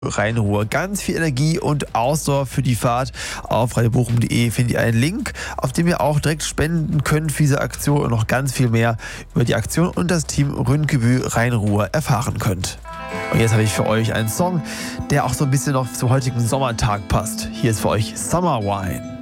Rhein-Ruhr. Ganz viel Energie und Ausdauer für die Fahrt. Auf radiobochum.de findet ihr einen Link, auf dem ihr auch direkt spenden könnt für diese Aktion und noch ganz viel mehr über die Aktion und das Team Rünkebü Rhein-Ruhr erfahren könnt. Und jetzt habe ich für euch einen Song, der auch so ein bisschen noch zum heutigen Sommertag passt. Hier ist für euch Summer Wine.